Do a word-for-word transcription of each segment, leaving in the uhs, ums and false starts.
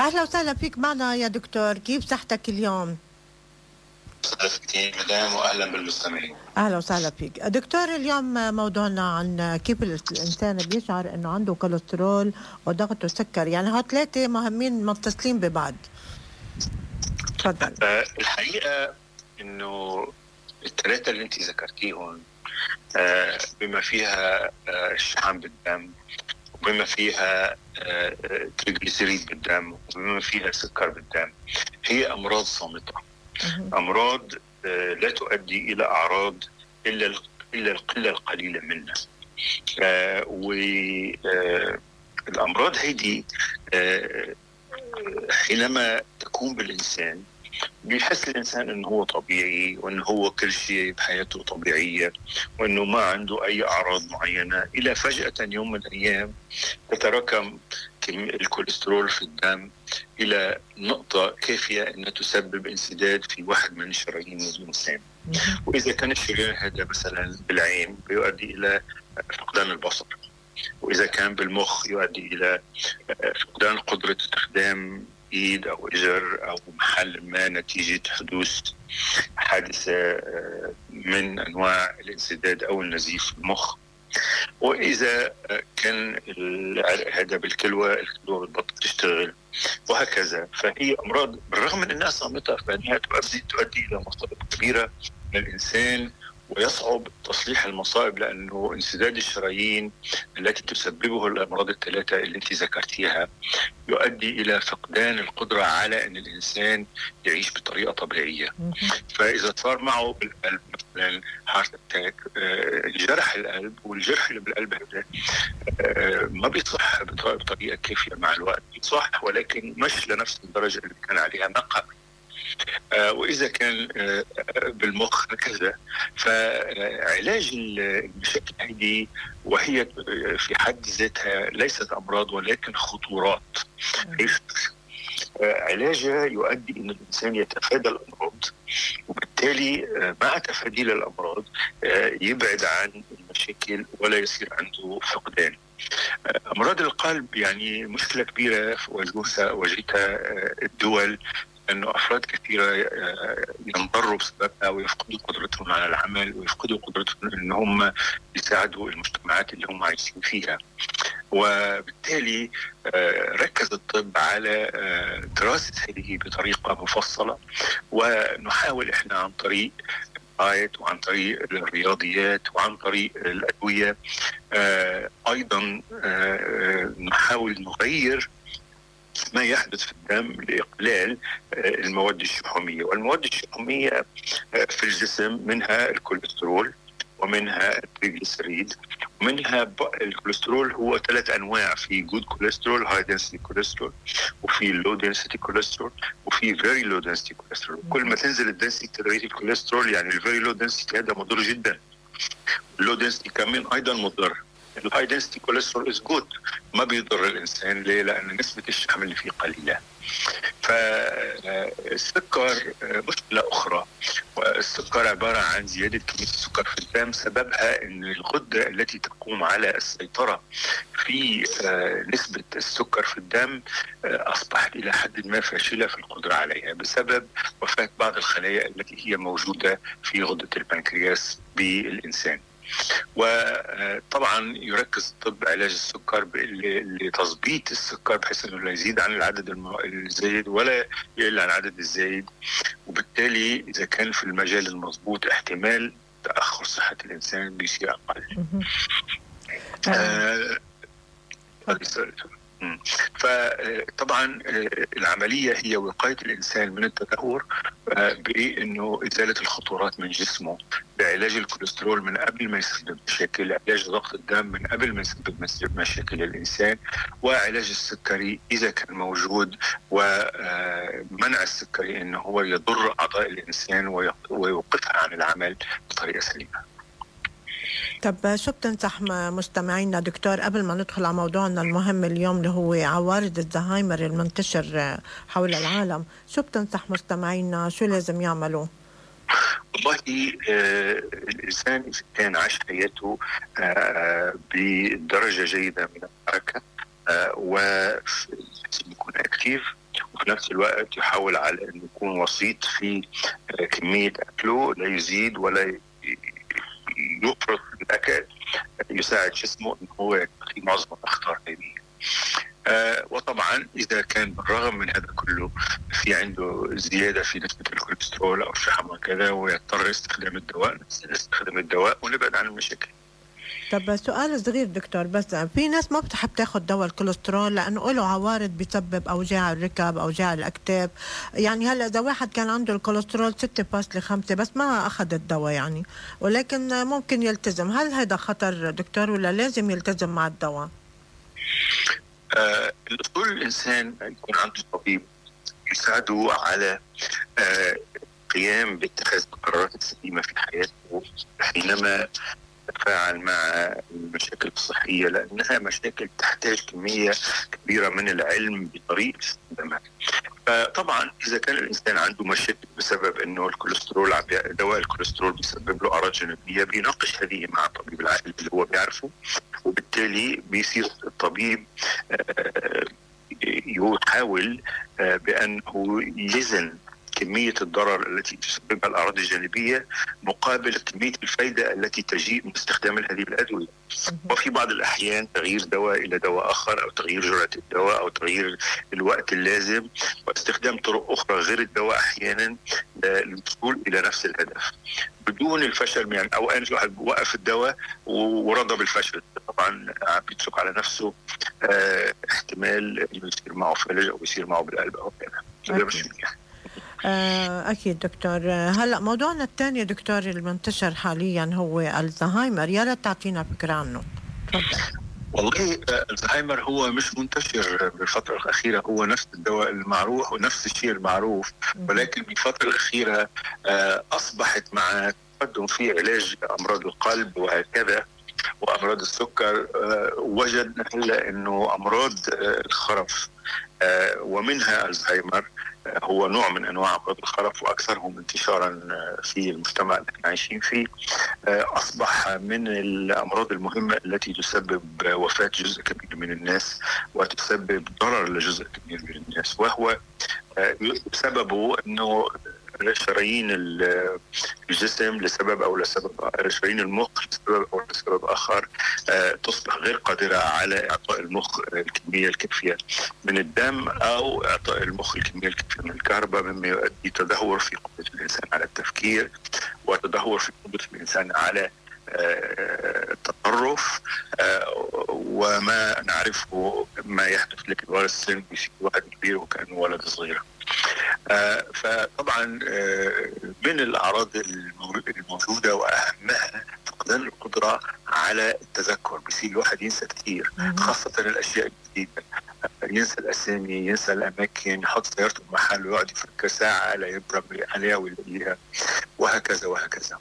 أهلا وسهلا فيك معنا يا دكتور، كيف صحتك اليوم؟ صحتك مدام وأهلا بالمستمعين. أهلا وسهلا فيك دكتور. اليوم موضوعنا عن كيف الإنسان بيشعر أنه عنده كوليسترول وضغط وسكر، يعني هاد ثلاثة مهمين متصلين ببعض. تفضل. أه الحقيقة أنه الثلاثة اللي أنت ذكرتيهم أه بما فيها أه الشحم بالدم، وبما فيها أه تريجليسيريد بالدم، وبما فيها سكر بالدم، هي أمراض صامتة. أمراض أه لا تؤدي إلى أعراض إلا إلا القلة القليلة منها. أه والأمراض هذه أه حينما تكون بالإنسان بيحس الإنسان أنه هو طبيعي، وأنه هو كل شيء بحياته طبيعية، وأنه ما عنده أي أعراض معينة، إلى فجأة يوم من الأيام تتراكم الكوليسترول في الدم إلى نقطة كافية أن تسبب انسداد في واحد من شرايين الإنسان. وإذا كان الشريان هذا مثلا بالعين بيؤدي إلى فقدان البصر، وإذا كان بالمخ يؤدي إلى فقدان قدرة استخدام إيد أو إجر أو محل ما نتيجة حدوث حادثة من أنواع الانسداد أو النزيف في المخ. وإذا كان هذا بالكلوة، الكلوة بالبطن تشتغل، وهكذا. فهي أمراض بالرغم من أنها صامتة فإنها تؤدي, تؤدي إلى مصائب كبيرة للإنسان، ويصعب تصليح المصائب لأنه انسداد الشرايين التي تسببه الأمراض الثلاثة اللي انت ذكرتيها يؤدي إلى فقدان القدرة على أن الإنسان يعيش بطريقة طبيعية. فإذا صار معه بالقلب مثلا هارت اتاك، جرح القلب، والجرح اللي بالقلب هذا ما بيصح بطريقة كافية مع الوقت، بيصح ولكن مش لنفس الدرجة اللي كان عليها ما قبل. آه وإذا كان آه بالمخ هكذا. فعلاج المشاكل هذه وهي في حد ذاتها ليست أمراض ولكن خطورات. آه علاجها يؤدي أن الإنسان يتفادى الأمراض، وبالتالي آه مع تفادي الأمراض آه يبعد عن المشاكل ولا يصير عنده فقدان. أمراض القلب يعني مشكلة كبيرة واجهتها واجهتها الدول، أنه أفراد كثيرة ينضروا بسببها ويفقدوا قدرتهم على العمل، ويفقدوا قدرتهم أن هم يساعدوا المجتمعات اللي هم عايشين فيها. وبالتالالي ركز الطب على دراسة هذه بطريقة مفصلة، ونحاول إحنا عن طريق الدايت وعن طريق الرياضيات وعن طريق الأدوية أيضا نحاول نغير ما يحدث في الدم لإقلال المواد الشحومية. والمواد الشحومية في الجسم منها الكوليسترول، ومنها التريجليسيريد، ومنها الكوليسترول. هو ثلاث أنواع: في جود كوليسترول، هاي دنسيتي كوليسترول، وفي لو دنسيتي كوليسترول، وفي فيري لو دنسيتي كوليسترول. كل ما تنزل الدنسيتي تدريجي الكوليسترول يعني الفيري لو دنسيتي هذا مضر جدا، اللو دنسيتي كمان أيضا مضر. الهاي دنسيتي كوليسترول از جود، ما بيضر الانسان. ليه؟ لان نسبه الشحم اللي فيه قليله. فالسكر مشكله اخرى، والسكر عباره عن زياده كميه السكر في الدم، سببها ان الغده التي تقوم على السيطره في نسبه السكر في الدم اصبحت الى حد ما فاشله في القدره عليها بسبب وفاه بعض الخلايا التي هي موجوده في غده البنكرياس بالانسان. وطبعا يركز الطب علاج السكر لتظبيط السكر بحيث انه لا يزيد عن العدد الزايد ولا يقل عن العدد الزايد، وبالتالي اذا كان في المجال المضبوط احتمال تاخر صحه الانسان بيصير اقل. آه فطبعا العملية هي وقاية الإنسان من التدهور بأنه إزالة الخطورات من جسمه، بعلاج الكوليسترول من قبل ما يسبب مشاكل، علاج ضغط الدم من قبل ما يسبب مشاكل للإنسان، وعلاج السكري إذا كان موجود، ومنع السكري أنه هو يضر أعضاء الإنسان ويوقفها عن العمل بطريقة سليمة. طب شو بتنصح مستمعينا دكتور قبل ما ندخل على موضوعنا المهم اليوم اللي هو عوارض الزهايمر المنتشر حول العالم؟ شو بتنصح مستمعينا شو لازم يعملوا؟ والله آه الإنسان إذا كان عاش حياته آه بدرجة جيدة من الحركة آه ولازم يكون أكتيف، وفي نفس الوقت يحاول على أن يكون وسيط في كمية أكله، لا يزيد ولا يفرط الأكل، يساعد جسمه أن هو يتقي معظم الأخطار هذه. آه وطبعا إذا كان بالرغم من هذا كله في عنده زيادة في نسبة الكوليسترول أو الشحم وكذا، ويضطر استخدام الدواء، نستخدم الدواء ونبعد عن المشاكل. طب سؤال صغير دكتور، بس في ناس ما بتحب تاخد دواء الكوليسترول لأنه له عوارض بيسبب أوجاع الركب، أوجاع الأكتاف. يعني هلا إذا واحد كان عنده الكوليسترول ستة فاصلة خمسة بس ما أخذ الدواء يعني، ولكن ممكن يلتزم، هل هذا خطر دكتور ولا لازم يلتزم مع الدواء؟ آه الأصول الإنسان يكون عنده طبيب يساعده على آه قيام باتخاذ القرارات السليمة في حياته حينما تتفاعل مع المشاكل الصحية، لأنها مشاكل تحتاج كمية كبيرة من العلم بطريقة استخدامها. فطبعا إذا كان الإنسان عنده مشاكل بسبب أنه الكوليسترول، دواء الكوليسترول بيسبب له أعراض جانبية، بيناقش هذه مع طبيب العائلة اللي هو بيعرفه، وبالتالي بيصير الطبيب يحاول بأنه يزن كمية الضرر التي تسببها الأعراض الجانبية مقابل كمية الفائدة التي تجيء من استخدام هذه الأدوية. وفي بعض الأحيان تغيير دواء إلى دواء آخر، أو تغيير جرعة الدواء، أو تغيير الوقت اللازم، واستخدام طرق أخرى غير الدواء أحيانا للوصول إلى نفس الهدف بدون الفشل. يعني أوقات الواحد بوقف الدواء ورضى بالفشل، طبعا بيترك على نفسه اه احتمال إنه يصير معه فلج أو يصير معه بالقلب أو كذا. هذا مش منيح. أكيد دكتور. هلأ موضوعنا الثاني دكتور المنتشر حاليا هو الزهايمر، يا ريت تعطينا فكرة عنه. تفضل. والله الزهايمر هو مش منتشر بالفترة الأخيرة، هو نفس الدواء المعروف ونفس الشيء المعروف، ولكن بالفترة الأخيرة أصبحت مع تقدم في علاج أمراض القلب وهكذا وأمراض السكر، وجدنا هلا إنه أمراض الخرف ومنها الزهايمر هو نوع من أنواع أمراض الخرف وأكثرهم انتشارا في المجتمع اللي احنا عايشين فيه، أصبح من الأمراض المهمة التي تسبب وفاة جزء كبير من الناس وتسبب ضرر لجزء كبير من الناس، وهو سببه أنه شرايين الجسم لسبب أو لسبب شرايين المخ لسبب أو لسبب آخر تصبح غير قادرة على إعطاء المخ الكمية الكافية من الدم أو إعطاء المخ الكمية الكافية من الكهرباء، مما يؤدي تدهور في قدرة الإنسان على التفكير وتدهور في قدرة الإنسان على التطرف، وما نعرفه ما يحدث لكبار السن بيصير واحد كبير وكأنه ولد صغير. آه فطبعا آه من الأعراض الموجودة وأهمها فقدان القدرة على التذكر، بيصير الواحد ينسى كثير، خاصة الأشياء الجديدة، ينسى الأسامي، ينسى الأماكن، يحط سيارته بمحل ويقعد يفكر ساعة لا يبرم عليها ويلاقيها وهكذا وهكذا.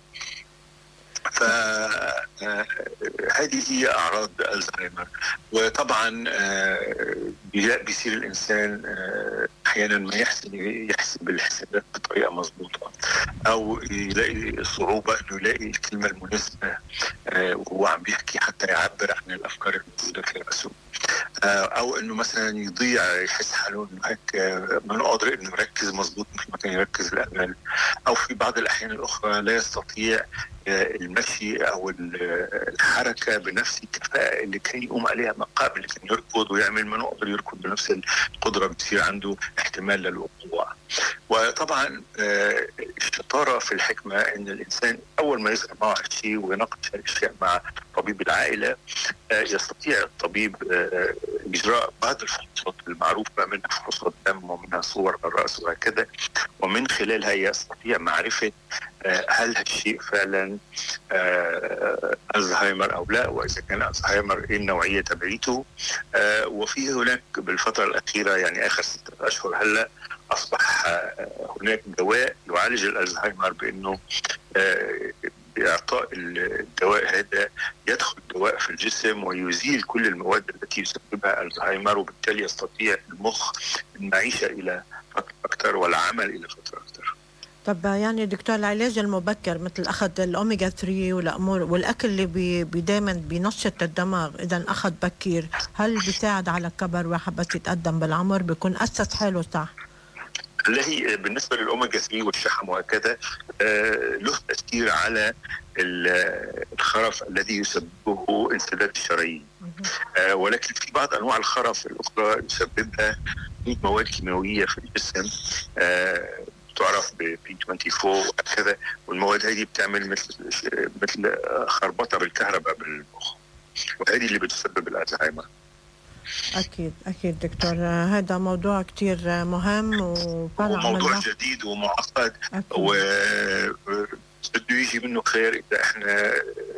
فهذه هي أعراض الزهايمر. وطبعا بيصير الإنسان أحيانا ما يحسب يحسب الحسابات بطريقة مضبوطة، أو يلاقي صعوبة إنه يلاقي الكلمة المناسبة وهو عم بيحكي حتى يعبر عن الأفكار الموجودة في رأسه، أو إنه مثلا يضيع، يحس حاله إنه هيك ما قادر إنه يركز مضبوط مثل ما كان يركز الأول، أو في بعض الأحيان الأخرى لا يستطيع المشي أو الحركة بنفس الكفاءة اللي كان يقوم عليها ما قبل، كان يركض ويعمل ما نقدر يركض بنفس القدرة، بتصير عنده احتمال للوقوع. وطبعا الشطارة في الحكمة إن الإنسان أول ما يصير معه شيء ويناقش الأشياء مع طبيب العائلة، يستطيع الطبيب إجراء بعض الفحوصات المعروفة، منها فحوصات دم ومنها صور الرأس وهكذا، ومن خلالها يستطيع معرفة هل هالشيء فعلا الزهايمر أو لا، وإذا كان الزهايمر إيه النوعية تبعيته. وفي هناك بالفترة الأخيرة يعني آخر ستة أشهر هلأ أصبح هناك دواء يعالج الزهايمر بأنه بإعطاء الدواء هذا يدخل الدواء في الجسم ويزيل كل المواد التي يسببها الزهايمر، وبالتالي يستطيع المخ المعيشة إلى فترة أكثر والعمل إلى فترة أكثر. طب يعني دكتور العلاج المبكر مثل أخذ الأوميجا ثلاثة والأمور والأكل اللي بي دايما بينشط الدماغ، إذا أخذ بكير هل بيساعد على الكبر واحد بس يتقدم بالعمر بيكون أسس حاله صح؟ اللي هي بالنسبة للأوميجا ثلاثة والشحم وهكذا له تأثير على الخرف الذي يسببه انسداد الشرايين، ولكن في بعض أنواع الخرف الأخرى يسببها مواد كيماوية في الجسم تعرف ب بي أربعة وعشرين وكذا، والمواد هذه بتعمل مثل مثل خربطة بالكهرباء بالمخ، وهذه اللي بتسبب الألزهايمر. أكيد أكيد دكتور، هذا موضوع كتير مهم وموضوع جديد ومعقد وبده يجي منه خير إذا إحنا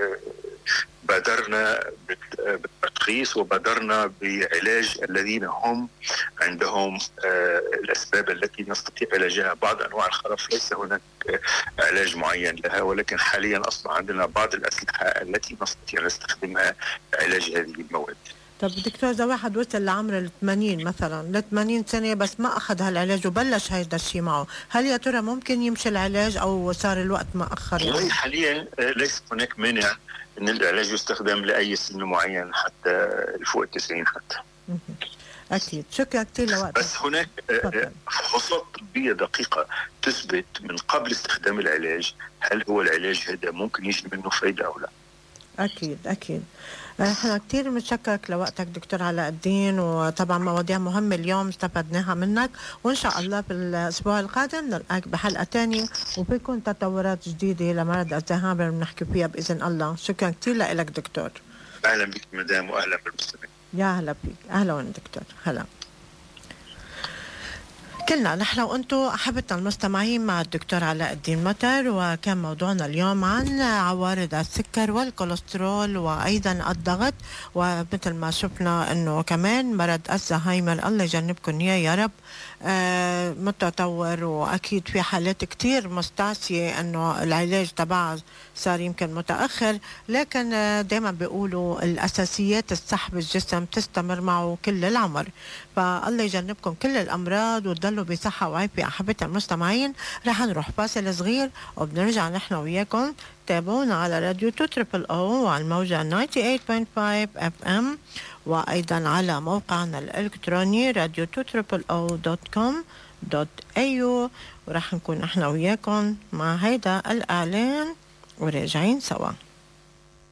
بادرنا بالتشخيص وبادرنا بعلاج الذين هم عندهم الأسباب التي نستطيع علاجها. بعض أنواع الخرف ليس هناك علاج معين لها، ولكن حاليا أصلا عندنا بعض الأسلحة التي نستطيع نستخدمها لعلاج هذه المواد. طب دكتور، إذا واحد وصل لعمر الثمانين مثلا ل ثمانين سنة بس ما أخذ هالعلاج وبلش هيدا الشيء معه، هل يا ترى ممكن يمشي العلاج أو صار الوقت مأخر؟ يعني حاليا ليس هناك مانع أن العلاج يستخدم لأي سن معين حتى فوق التسعين حتى. أكيد، شكرا كثير لوقتك. بس هناك فحوصات طبية دقيقة تثبت من قبل استخدام العلاج هل هو العلاج هذا ممكن يجي منه فايدة أو لا. أكيد أكيد. احنا كثير متشكرك لوقتك دكتور علاء الدين، وطبعا مواضيع مهمة اليوم استفدناها منك، وإن شاء الله بالأسبوع القادم نلقاك بحلقة تانية وبيكون تطورات جديدة لمرض الزهايمر بنحكي فيها بإذن الله. شكرا كثير لك دكتور. أهلا بك مدام وأهلا بالمستمعين. يا هلا بك، أهلا وين دكتور. هلا كلنا نحن وأنتم أحبتنا المستمعين مع الدكتور علاء الدين مطر، وكان موضوعنا اليوم عن عوارض السكر والكوليسترول وأيضا الضغط، ومثل ما شفنا أنه كمان مرض الزهايمر الله يجنبكم إياه يا رب آه متطور، وأكيد في حالات كتير مستعصية أنه العلاج تبعها صار يمكن متأخر، لكن آه دايما بيقولوا الأساسيات الصح بالجسم تستمر معه كل العمر، فالله يجنبكم كل الأمراض وتضلوا بصحة وعافية. أحبتنا المستمعين رح نروح فاصل صغير وبنرجع نحن وياكم. تابعونا على راديو تو تريبل او وعلى الموجة تسعة وثمانين فاصلة خمسة اف ام، وأيضا على موقعنا الإلكتروني راديو تو تريبل او دوت كوم دوت اي يو، ورح نكون نحن وياكم مع هيدا الإعلان وراجعين سوا.